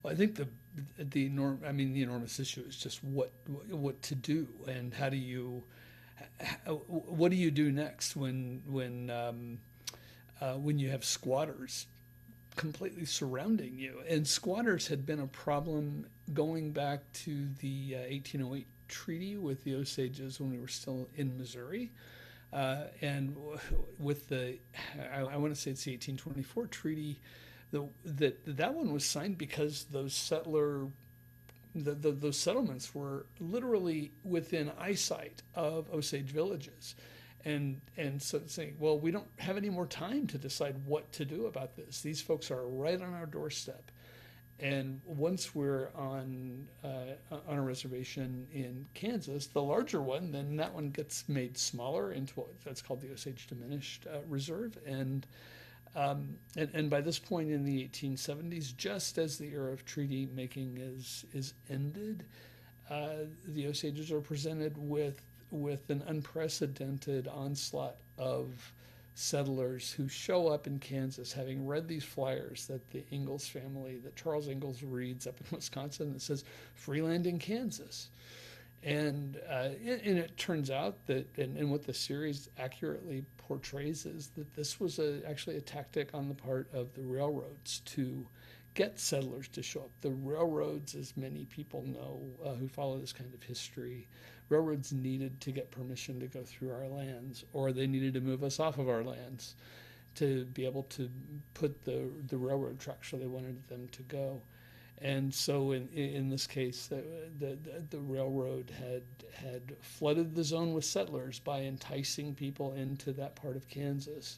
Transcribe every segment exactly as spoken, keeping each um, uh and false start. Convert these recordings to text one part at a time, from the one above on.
Well, I think the the enorm I mean the enormous issue is just what what to do, and how do you what do you do next when when um, uh, when you have squatters completely surrounding you. And squatters had been a problem going back to the uh, eighteen oh eight treaty with the Osages when we were still in Missouri. Uh, and with the, I, I want to say it's the eighteen twenty-four treaty, the, that that one was signed because those settler, the, the, those settlements were literally within eyesight of Osage villages. And and so saying, well, we don't have any more time to decide what to do about this. These folks are right on our doorstep, and once we're on uh, on a reservation in Kansas, the larger one, then that one gets made smaller into what that's called the Osage Diminished uh, Reserve, and, um, and and by this point in the eighteen seventies, just as the era of treaty making is is ended, uh, the Osages are presented with with an unprecedented onslaught of settlers who show up in Kansas having read these flyers that the Ingalls family, that Charles Ingalls reads up in Wisconsin that says free land in Kansas. And, uh, and it turns out that, and, and what the series accurately portrays is that this was a, actually a tactic on the part of the railroads to get settlers to show up. The railroads, as many people know uh, who follow this kind of history, railroads needed to get permission to go through our lands, or they needed to move us off of our lands to be able to put the the railroad tracks where they wanted them to go. And so in in this case, the the, the railroad had had flooded the zone with settlers by enticing people into that part of Kansas.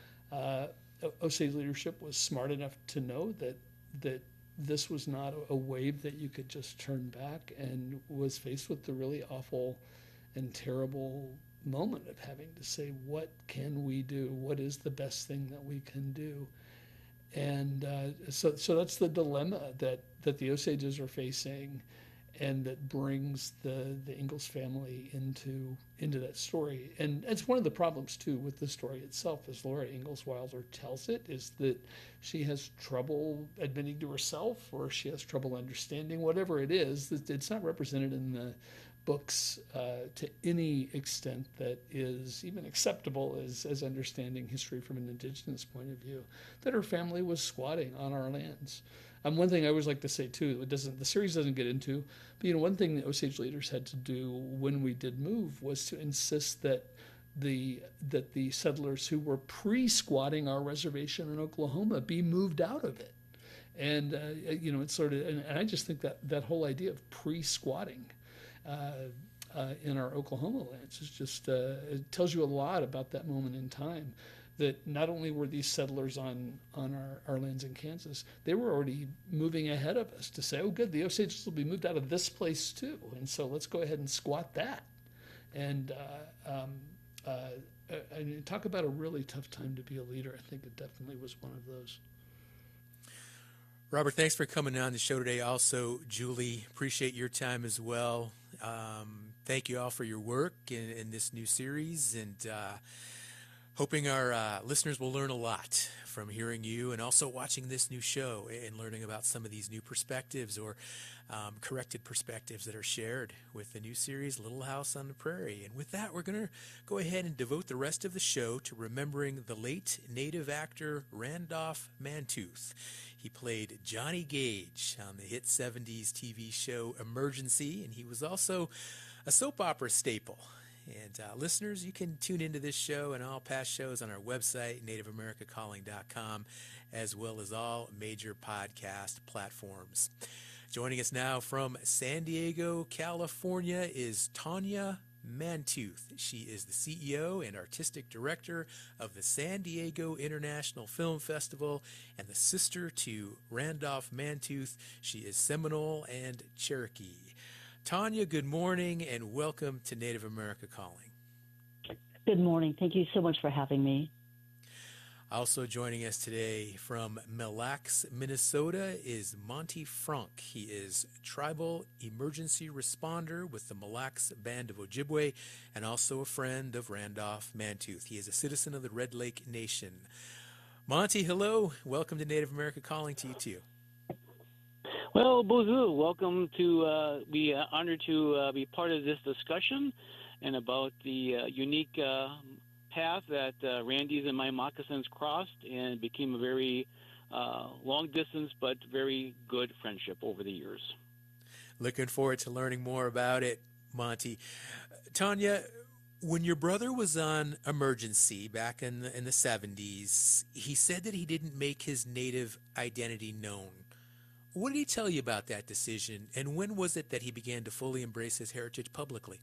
Uh, Osage leadership was smart enough to know that that this was not a wave that you could just turn back, and was faced with the really awful and terrible moment of having to say, what can we do? What is the best thing that we can do? And uh, so, so that's the dilemma that, that the Osages are facing, and that brings the, the Ingalls family into into that story. And it's one of the problems too with the story itself, as Laura Ingalls Wilder tells it, is that she has trouble admitting to herself, or she has trouble understanding, whatever it is, that it's not represented in the books uh, to any extent that is even acceptable as, as understanding history from an indigenous point of view, that her family was squatting on our lands. Um, one thing I always like to say too, it doesn't the series doesn't get into, but you know, one thing the Osage leaders had to do when we did move was to insist that the that the settlers who were pre-squatting our reservation in Oklahoma be moved out of it. And uh, you know, it's sort of, and, and I just think that that whole idea of pre-squatting uh, uh, in our Oklahoma lands is just uh, it tells you a lot about that moment in time. That not only were these settlers on, on our, our lands in Kansas, they were already moving ahead of us to say, oh, good, the Osages will be moved out of this place too. And so let's go ahead and squat that. And, uh, um, uh, and talk about a really tough time to be a leader. I think it definitely was one of those. Robert, thanks for coming on the show today. Also, Julie, appreciate your time as well. Um, thank you all for your work in, in this new series, and uh, hoping our uh, listeners will learn a lot from hearing you and also watching this new show and learning about some of these new perspectives or um, corrected perspectives that are shared with the new series, Little House on the Prairie. And with that, we're going to go ahead and devote the rest of the show to remembering the late Native actor Randolph Mantooth. He played Johnny Gage on the hit seventies T V show Emergency, and he was also a soap opera staple. And uh, listeners, you can tune into this show and all past shows on our website, native america calling dot com, as well as all major podcast platforms. Joining us now from San Diego, California, is Tanya Mantooth. She is the C E O and artistic director of the San Diego International Film Festival and the sister to Randolph Mantooth. She is Seminole and Cherokee. Tanya, good morning and welcome to Native America Calling. Good morning. Thank you so much for having me. Also joining us today from Mille Lacs, Minnesota is Monty Franck. He is tribal emergency responder with the Mille Lacs Band of Ojibwe and also a friend of Randolph Mantooth. He is a citizen of the Red Lake Nation. Monty, hello. Welcome to Native America Calling to you too. Well, Boozoo, welcome to uh, be uh, honored to uh, be part of this discussion and about the uh, unique uh, path that uh, Randy's and my moccasins crossed and became a very uh, long distance but very good friendship over the years. Looking forward to learning more about it, Monty. Tanya, when your brother was on emergency back in the, in the seventies, he said that he didn't make his native identity known. What did he tell you about that decision, and when was it that he began to fully embrace his heritage publicly?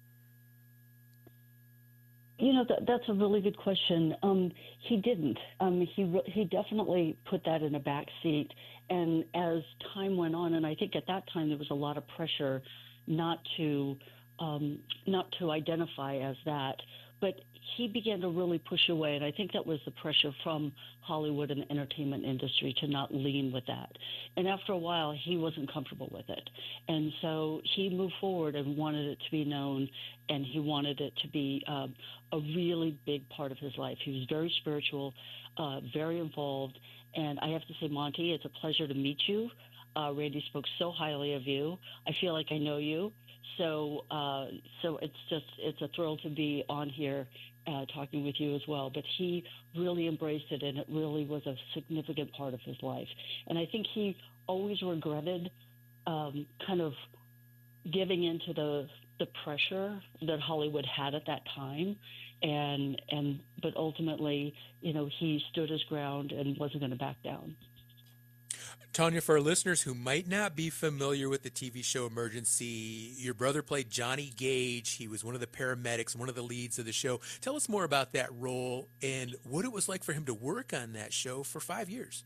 You know, that, that's a really good question. Um, he didn't. Um, he re- he definitely put that in a back seat. And as time went on, and I think at that time there was a lot of pressure not to um, not to identify as that. But he began to really push away, and I think that was the pressure from Hollywood and the entertainment industry to not lean with that. And after a while, he wasn't comfortable with it. And so he moved forward and wanted it to be known, and he wanted it to be um, a really big part of his life. He was very spiritual, uh, very involved. And I have to say, Monty, it's a pleasure to meet you. Uh, Randy spoke so highly of you. I feel like I know you. So, uh, so it's just it's a thrill to be on here uh, talking with you as well. But he really embraced it, and it really was a significant part of his life. And I think he always regretted um, kind of giving into the the pressure that Hollywood had at that time, and and but ultimately, you know, he stood his ground and wasn't going to back down. Tanya, for our listeners who might not be familiar with the T V show Emergency, your brother played Johnny Gage. He was one of the paramedics, one of the leads of the show. Tell us more about that role and what it was like for him to work on that show for five years.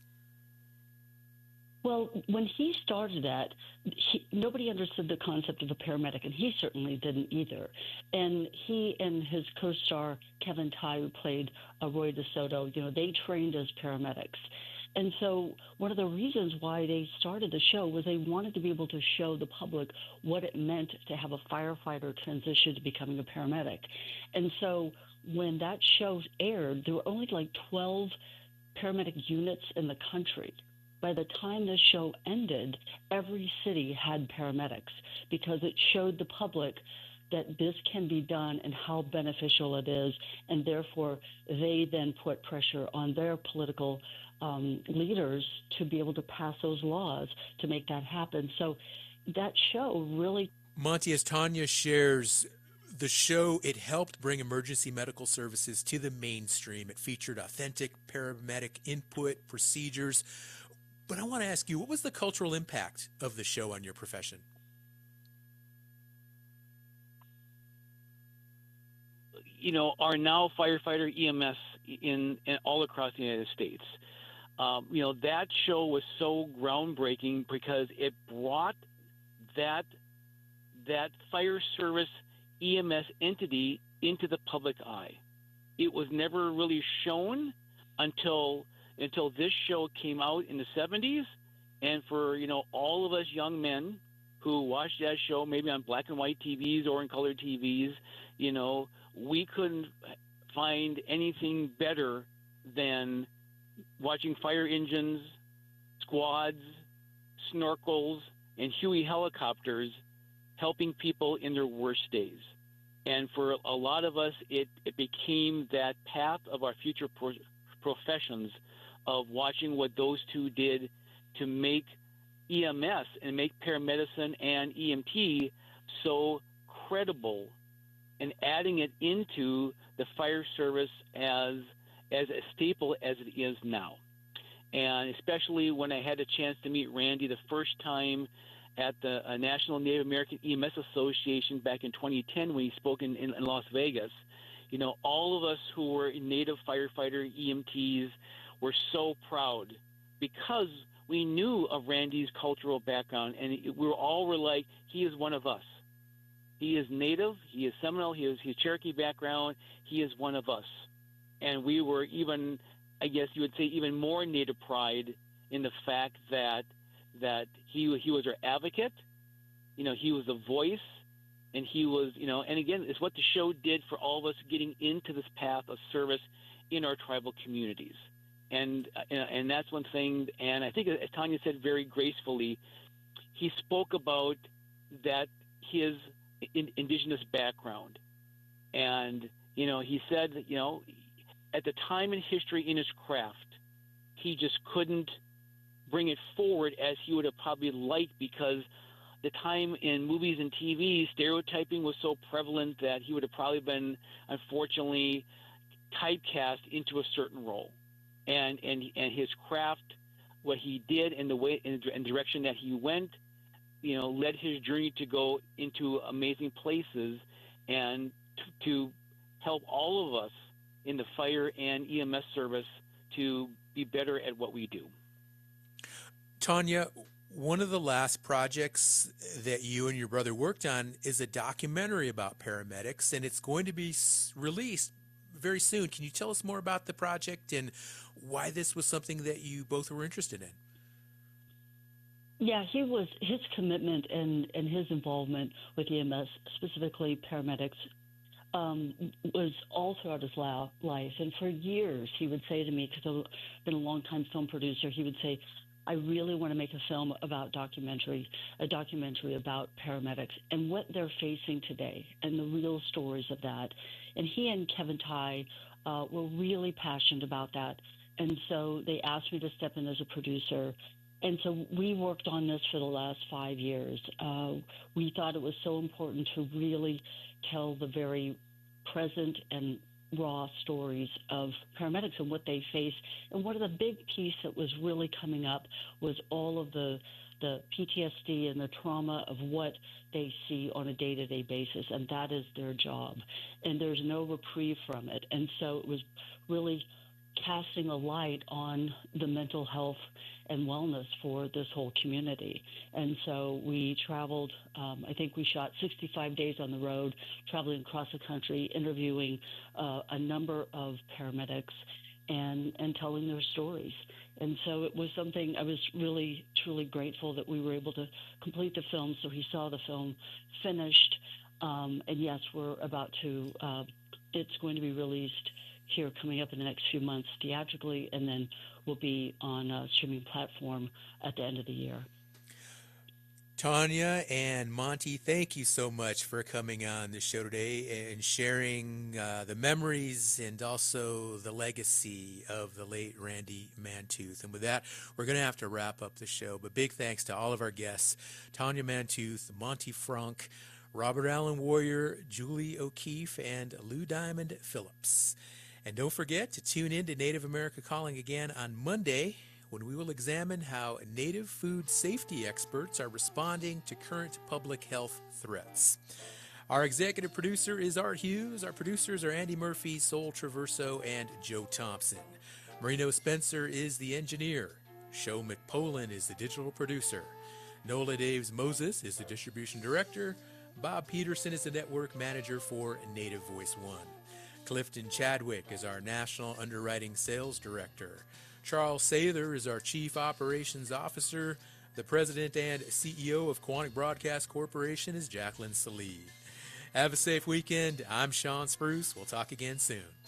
Well, when he started that, he, nobody understood the concept of a paramedic, and he certainly didn't either. And he and his co-star, Kevin Tighe, who played uh, Roy DeSoto, you know, they trained as paramedics. And so one of the reasons why they started the show was they wanted to be able to show the public what it meant to have a firefighter transition to becoming a paramedic. And so when that show aired, there were only like twelve paramedic units in the country. By the time the show ended, every city had paramedics because it showed the public that this can be done and how beneficial it is. And therefore, they then put pressure on their political um, leaders to be able to pass those laws to make that happen. So that show really... Monty, as Tanya shares, the show, it helped bring emergency medical services to the mainstream. It featured authentic paramedic input, procedures. But I want to ask you, what was the cultural impact of the show on your profession? You know, are now firefighter E M S in, in all across the United States. Um, you know, that show was so groundbreaking because it brought that that fire service E M S entity into the public eye. It was never really shown until until this show came out in the seventies, and for, you know, all of us young men who watched that show maybe on black and white T Vs or in color T Vs, you know, we couldn't find anything better than watching fire engines, squads, snorkels, and Huey helicopters helping people in their worst days. And for a lot of us, it, it became that path of our future pro- professions of watching what those two did to make E M S and make paramedicine and E M T so credible, and adding it into the fire service as as a staple as it is now. And especially when I had a chance to meet Randy the first time at the uh, National Native American E M S Association back in twenty ten when he spoke in, in, in Las Vegas, you know, all of us who were Native firefighter E M Ts were so proud because we knew of Randy's cultural background, and it, we were all were like, he is one of us. He is Native, he is Seminole, he is he has Cherokee background, he is one of us. And we were even, I guess you would say, even more Native pride in the fact that that he he was our advocate, you know, he was the voice, and he was, you know, and again, it's what the show did for all of us getting into this path of service in our tribal communities. And and that's one thing, and I think as Tanya said very gracefully, he spoke about that his in, indigenous background. And, you know, he said that, you know, at the time in history in his craft, he just couldn't bring it forward as he would have probably liked, because the time in movies and T V, stereotyping was so prevalent that he would have probably been, unfortunately, typecast into a certain role. And and and his craft, what he did, and the way and the direction that he went, you know, led his journey to go into amazing places and to, to help all of us in the fire and E M S service to be better at what we do. Tanya, one of the last projects that you and your brother worked on is a documentary about paramedics, and it's going to be released very soon. Can you tell us more about the project and why this was something that you both were interested in? Yeah, he was his commitment and, and his involvement with E M S, specifically paramedics, um, was all throughout his life. And for years, he would say to me, because I've been a long-time film producer, he would say, I really want to make a film about documentary, a documentary about paramedics and what they're facing today and the real stories of that. And he and Kevin Tighe uh, were really passionate about that. And so they asked me to step in as a producer. And so we worked on this for the last five years. Uh, we thought it was so important to really tell the very present and raw stories of paramedics and what they face. And one of the big piece that was really coming up was all of the the P T S D and the trauma of what they see on a day-to-day basis, and that is their job. And there's no reprieve from it. And so it was really casting a light on the mental health and wellness for this whole community. And so we traveled, um, I think we shot sixty-five days on the road, traveling across the country, interviewing uh, a number of paramedics and, and telling their stories. And so it was something I was really, truly grateful that we were able to complete the film. So he saw the film finished. Um, and yes, we're about to, uh, it's going to be released here coming up in the next few months theatrically, and then will be on a streaming platform at the end of the year. Tanya and Monty, thank you so much for coming on the show today and sharing uh, the memories and also the legacy of the late Randy Mantooth. And with that, we're going to have to wrap up the show. But big thanks to all of our guests, Tanya Mantooth, Monty Frank, Robert Allen Warrior, Julie O'Keefe, and Lou Diamond Phillips. And don't forget to tune in to Native America Calling again on Monday, when we will examine how native food safety experts are responding to current public health threats. Our executive producer is Art Hughes. Our producers are Andy Murphy, Sol Traverso, and Joe Thompson. Marino Spencer is the engineer. Sho McPolin is the digital producer. Nola Daves Moses is the distribution director. Bob Peterson is the network manager for Native Voice One. Clifton Chadwick is our National Underwriting Sales Director. Charles Sather is our Chief Operations Officer. The President and C E O of Quantic Broadcast Corporation is Jacqueline Salee. Have a safe weekend. I'm Sean Spruce. We'll talk again soon.